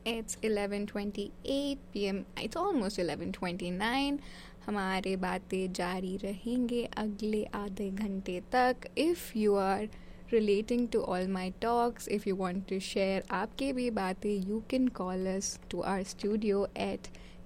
It's 11:28 p.m. It's almost 11:29. हमारे बातें जारी रहेंगे अगले आधे घंटे तक. If you are relating to all my talks, if you want to share आपके भी बातें, you can call us to our studio at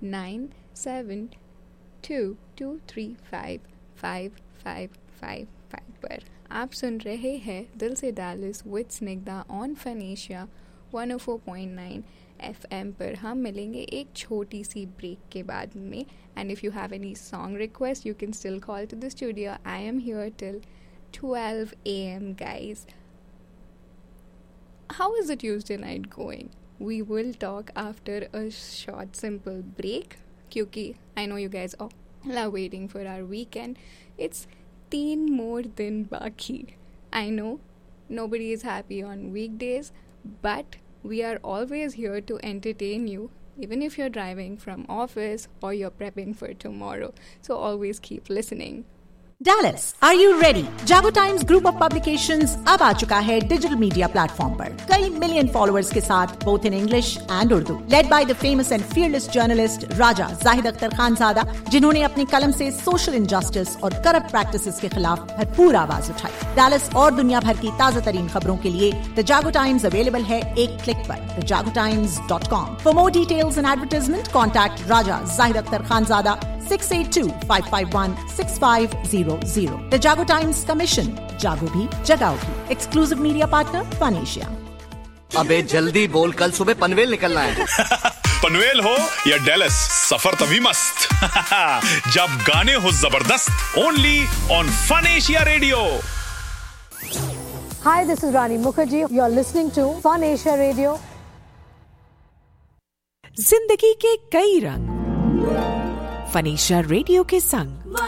9722355555 पर. आप सुन रहे हैं दिल से Dallas with Snigdha on fun Asia 104.9 FM पर. हम मिलेंगे एक छोटी सी ब्रेक के बाद में. And if you have any song request you can still call to the studio. I am here till 12 AM guys. How is the Tuesday night going? We will talk after a short simple break क्योंकि I know you guys all are waiting for our weekend. It's 3 more दिन बाकी. I know nobody is happy on weekdays, but we are always here to entertain you, even if you're driving from office or you're prepping for tomorrow. So always keep listening. Dallas, are you ready? Jago Times Group of Publications अब आ चुका है digital media platform पर कई million followers के साथ, both in English and Urdu. Led by the famous and fearless journalist Raja Zahid Akhtar Khanzada, जिन्होंने अपनी कलम से सोशल इंजस्टिस और करप्ट प्रैक्टिसेस के खिलाफ भरपूर आवाज उठाई. Dallas और दुनिया भर की ताजा तरीन खबरों के लिए The Jago Times अवेलेबल है एक क्लिक पर thejagotimes.com. For more details and advertisement, contact Raja Zahid Akhtar Khanzada 682-551-6500. The Jago Times Commission. जागो भी जगाओ भी. Exclusive media partner Fun Asia. अबे जल्दी बोल, कल सुबह पनवेल निकलना है. पनवेल हो या डेलस, सफर तभी मस्त जब गाने हो जबरदस्त. Only on fun Asia radio. Hi, this is Rani Mukherjee. You're listening to Fun Asia Radio. जिंदगी के कई रंग फन एशिया रेडियो के संग.